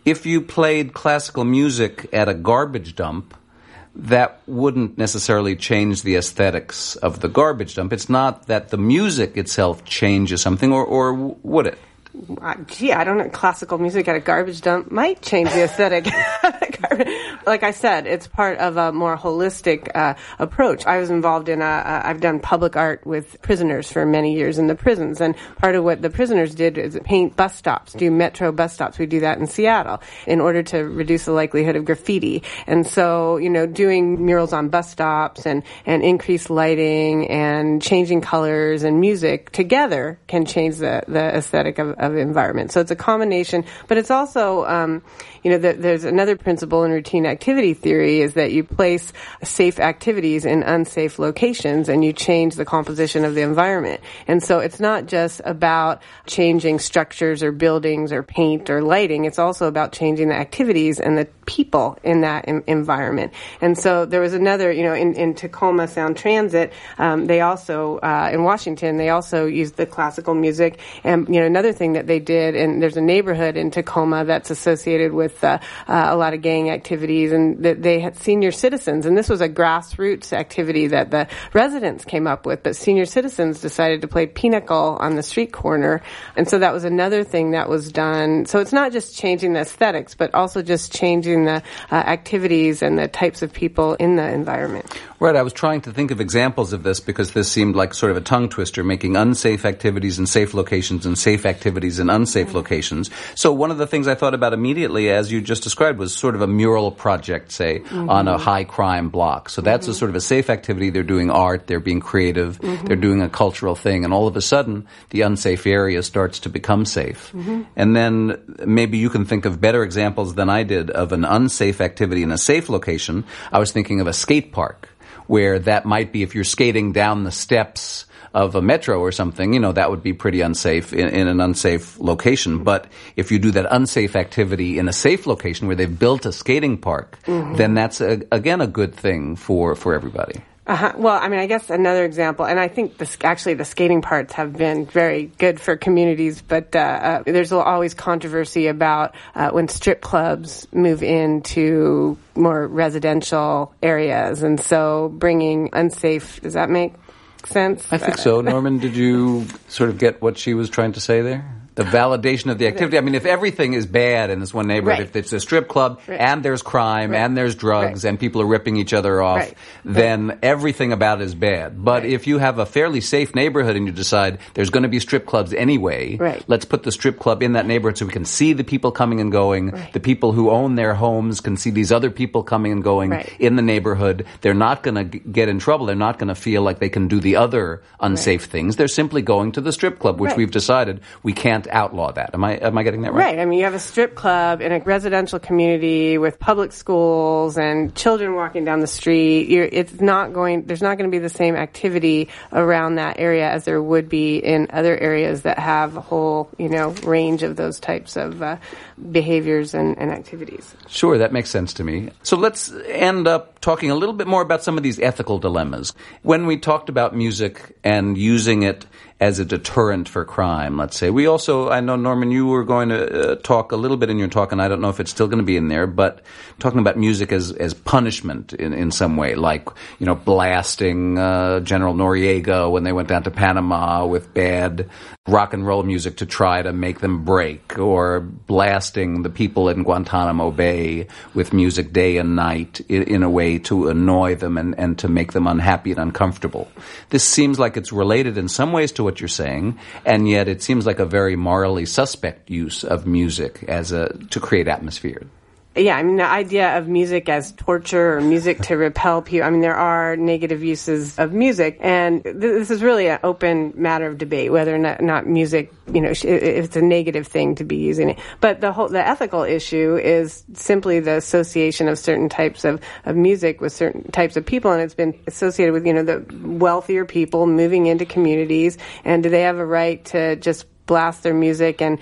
if you played classical music at a garbage dump, that wouldn't necessarily change the aesthetics of the garbage dump. It's not that the music itself changes something, or would it? I don't know. Classical music at a garbage dump might change the aesthetic. Like I said, it's part of a more holistic approach. I was involved in I've done public art with prisoners for many years in the prisons, and part of what the prisoners did is paint bus stops, do metro bus stops. We do that in Seattle in order to reduce the likelihood of graffiti. And so, doing murals on bus stops and increased lighting and changing colors and music together can change the aesthetic of environment. So it's a combination, but it's also, there's another principle in routine activity theory is that you place safe activities in unsafe locations and you change the composition of the environment. And so it's not just about changing structures or buildings or paint or lighting. It's also about changing the activities and the people in that environment. And so there was another, in Tacoma Sound Transit, they also, in Washington, they also used the classical music. And, another thing that they did, and there's a neighborhood in Tacoma that's associated with a lot of gang activities, and they had senior citizens, and this was a grassroots activity that the residents came up with, but senior citizens decided to play pinochle on the street corner, and so that was another thing that was done. So it's not just changing the aesthetics, but also just changing the activities and the types of people in the environment. Right, I was trying to think of examples of this because this seemed like sort of a tongue twister, making unsafe activities in safe locations and safe activities in unsafe locations. So one of the things I thought about immediately, as you just described, was sort of a mural project, say, on a high crime block. So that's a sort of a safe activity. They're doing art, they're being creative, they're doing a cultural thing, and all of a sudden, the unsafe area starts to become safe. And then maybe you can think of better examples than I did of an unsafe activity in a safe location. I was thinking of a skate park, where that might be if you're skating down the steps of a metro or something, that would be pretty unsafe in an unsafe location. But if you do that unsafe activity in a safe location where they've built a skating park, then that's, again, a good thing for everybody. Well, I guess another example, and I think the skating parks have been very good for communities, but there's always controversy about when strip clubs move into more residential areas, and so bringing unsafe, does that make sense? I think so. Norman, did you sort of get what she was trying to say there? The validation of the activity. If everything is bad in this one neighborhood, if it's a strip club and there's crime and there's drugs and people are ripping each other off, then everything about it is bad. But if you have a fairly safe neighborhood and you decide there's going to be strip clubs anyway, let's put the strip club in that neighborhood so we can see the people coming and going. The people who own their homes can see these other people coming and going in the neighborhood. They're not going to get in trouble. They're not going to feel like they can do the other unsafe things. They're simply going to the strip club, which we've decided we can't outlaw that. Am I getting that right? Right. You have a strip club in a residential community with public schools and children walking down the street. There's not going to be the same activity around that area as there would be in other areas that have a whole, range of those types of behaviors and activities. Sure, that makes sense to me. So let's end up talking a little bit more about some of these ethical dilemmas. When we talked about music and using it as a deterrent for crime, let's say. We also, I know, Norman, you were going to talk a little bit in your talk, and I don't know if it's still going to be in there, but talking about music as punishment in some way, like, blasting General Noriega when they went down to Panama with bad rock and roll music to try to make them break, or blasting the people in Guantanamo Bay with music day and night in a way to annoy them and to make them unhappy and uncomfortable. This seems like it's related in some ways to what you're saying, and yet it seems like a very morally suspect use of music to create atmosphere. Yeah, the idea of music as torture or music to repel people, there are negative uses of music, and this is really an open matter of debate, whether or not music, if it's a negative thing to be using it. But the ethical issue is simply the association of certain types of music with certain types of people, and it's been associated with, the wealthier people moving into communities, and do they have a right to just blast their music and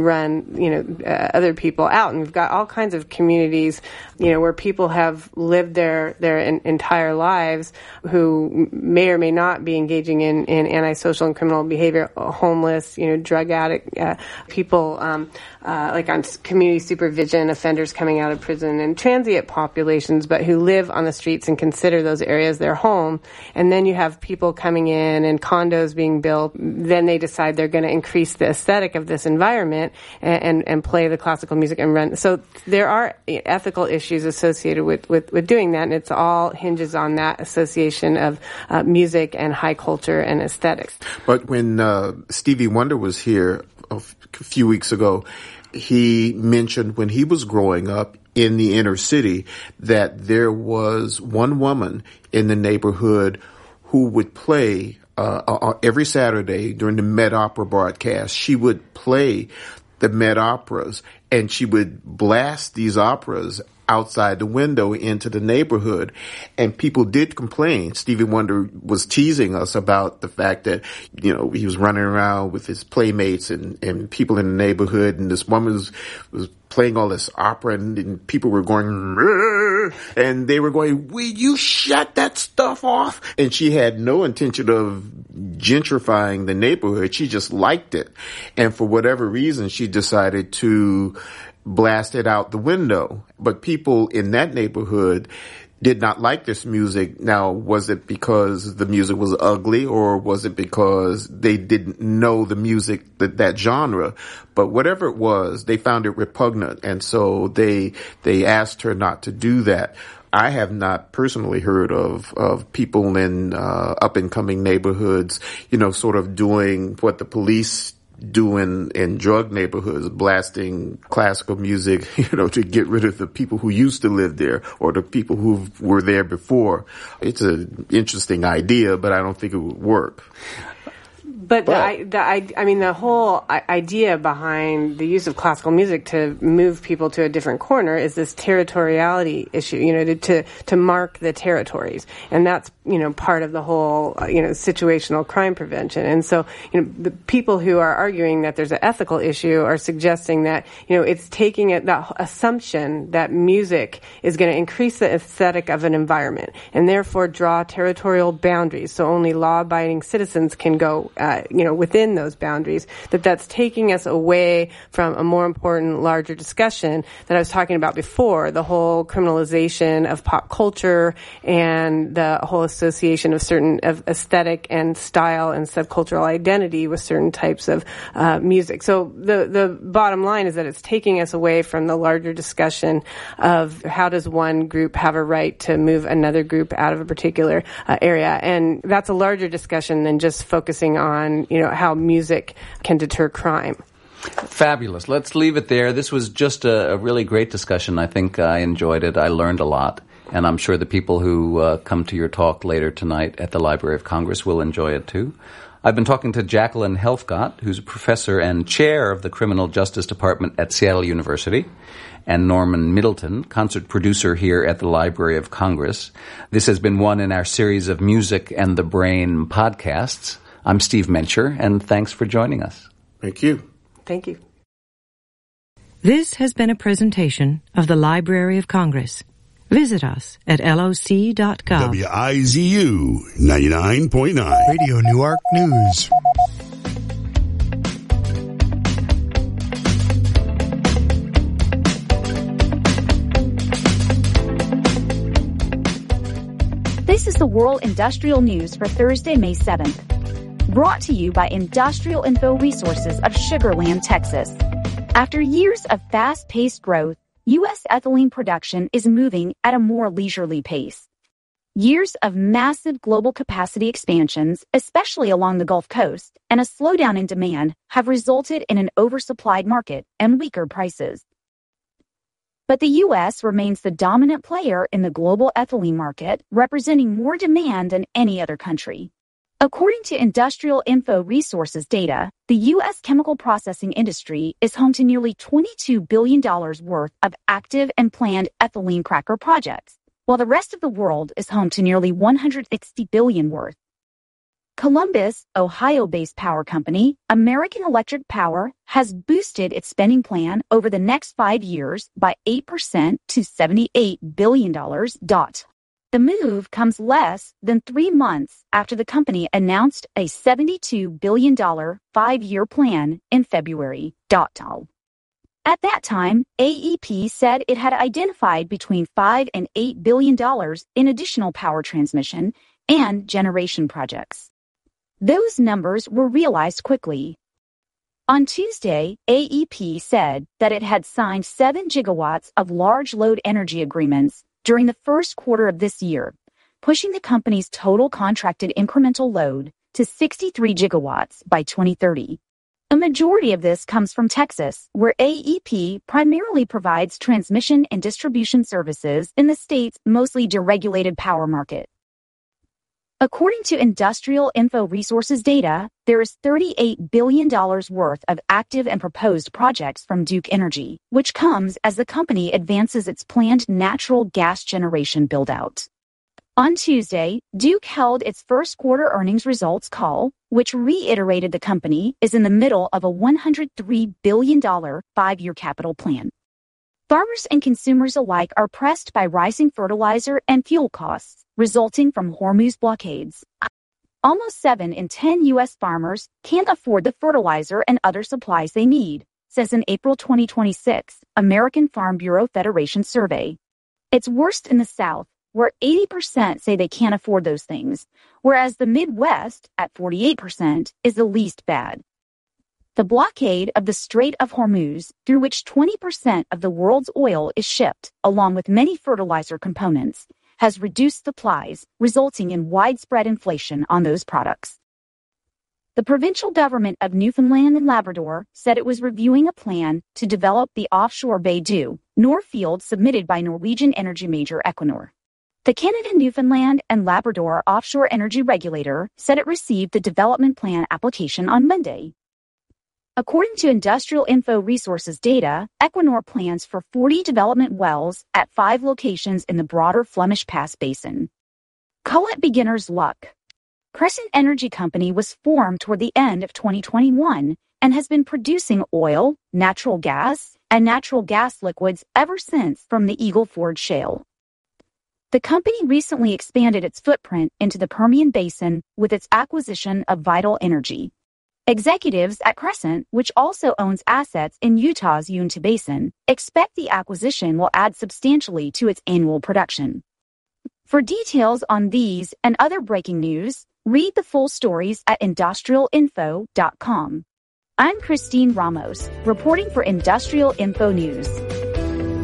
run, other people out. And we've got all kinds of communities, where people have lived their entire lives who may or may not be engaging in antisocial and criminal behavior, homeless, drug addict people, like on community supervision, offenders coming out of prison, and transient populations, but who live on the streets and consider those areas their home. And then you have people coming in and condos being built. Then they decide they're going to increase the aesthetic of this environment and play the classical music and run. So there are ethical issues associated with doing that, and it's all hinges on that association of music and high culture and aesthetics. But when Stevie Wonder was here a few weeks ago, he mentioned when he was growing up in the inner city that there was one woman in the neighborhood who would play every Saturday during the Met Opera broadcast. She would play the Met Operas, and she would blast these operas outside the window into the neighborhood. And people did complain. Stevie Wonder was teasing us about the fact that, he was running around with his playmates and people in the neighborhood, and this woman was playing all this opera, and people were going, "Rrr," and they were going, "Will you shut that stuff off?" And she had no intention of gentrifying the neighborhood. She just liked it. And for whatever reason, she decided to blast it out the window. But people in that neighborhood did not like this music. Now, was it because the music was ugly, or was it because they didn't know the music, that genre? But whatever it was, they found it repugnant. And so they asked her not to do that. I have not personally heard of people in up and coming neighborhoods, sort of doing what the police do in drug neighborhoods, blasting classical music, to get rid of the people who used to live there or the people who were there before. It's an interesting idea, but I don't think it would work. But the whole idea behind the use of classical music to move people to a different corner is this territoriality issue, to mark the territories. And that's, part of the whole, situational crime prevention. And so, the people who are arguing that there's an ethical issue are suggesting that, it's taking that assumption that music is going to increase the aesthetic of an environment and therefore draw territorial boundaries. So only law-abiding citizens can go within those boundaries, that's taking us away from a more important, larger discussion that I was talking about before, the whole criminalization of pop culture and the whole association of certain of aesthetic and style and subcultural identity with certain types of music. So the bottom line is that it's taking us away from the larger discussion of how does one group have a right to move another group out of a particular area. And that's a larger discussion than just focusing on how music can deter crime. Fabulous. Let's leave it there. This was just a really great discussion. I think I enjoyed it. I learned a lot. And I'm sure the people who come to your talk later tonight at the Library of Congress will enjoy it too. I've been talking to Jacqueline Helfgott, who's a professor and chair of the Criminal Justice Department at Seattle University, and Norman Middleton, concert producer here at the Library of Congress. This has been one in our series of Music and the Brain podcasts. I'm Steve Mencher, and thanks for joining us. Thank you. Thank you. This has been a presentation of the Library of Congress. Visit us at loc.gov. WIZU 99.9. Radio Newark News. This is the World Industrial News for Thursday, May 7th. Brought to you by Industrial Info Resources of Sugar Land, Texas. After years of fast-paced growth, U.S. ethylene production is moving at a more leisurely pace. Years of massive global capacity expansions, especially along the Gulf Coast, and a slowdown in demand have resulted in an oversupplied market and weaker prices. But the U.S. remains the dominant player in the global ethylene market, representing more demand than any other country. According to Industrial Info Resources data, the U.S. chemical processing industry is home to nearly $22 billion worth of active and planned ethylene cracker projects, while the rest of the world is home to nearly $160 billion worth. Columbus, Ohio-based power company, American Electric Power, has boosted its spending plan over the next 5 years by 8% to $78 billion. The move comes less than 3 months after the company announced a $72 billion 5-year plan in February. At that time, AEP said it had identified between $5 and $8 billion in additional power transmission and generation projects. Those numbers were realized quickly. On Tuesday, AEP said that it had signed 7 gigawatts of large load energy agreements during the first quarter of this year, pushing the company's total contracted incremental load to 63 gigawatts by 2030. A majority of this comes from Texas, where AEP primarily provides transmission and distribution services in the state's mostly deregulated power market. According to Industrial Info Resources data, there is $38 billion worth of active and proposed projects from Duke Energy, which comes as the company advances its planned natural gas generation build-out. On Tuesday, Duke held its first quarter earnings results call, which reiterated the company is in the middle of a $103 billion 5-year capital plan. Farmers and consumers alike are pressed by rising fertilizer and fuel costs resulting from Hormuz blockades. Almost 7 in 10 U.S. farmers can't afford the fertilizer and other supplies they need, says an April 2026 American Farm Bureau Federation survey. It's worst in the South, where 80% say they can't afford those things, whereas the Midwest, at 48%, is the least bad. The blockade of the Strait of Hormuz, through which 20% of the world's oil is shipped, along with many fertilizer components, has reduced supplies, resulting in widespread inflation on those products. The provincial government of Newfoundland and Labrador said it was reviewing a plan to develop the offshore Bay du Nord field submitted by Norwegian energy major Equinor. The Canada, Newfoundland, and Labrador Offshore Energy Regulator said it received the development plan application on Monday. According to Industrial Info Resources data, Equinor plans for 40 development wells at 5 locations in the broader Flemish Pass Basin. Call it beginner's luck. Crescent Energy Company was formed toward the end of 2021 and has been producing oil, natural gas, and natural gas liquids ever since from the Eagle Ford Shale. The company recently expanded its footprint into the Permian Basin with its acquisition of Vital Energy. Executives at Crescent, which also owns assets in Utah's Uinta Basin, expect the acquisition will add substantially to its annual production. For details on these and other breaking news, read the full stories at industrialinfo.com. I'm Christine Ramos, reporting for Industrial Info News.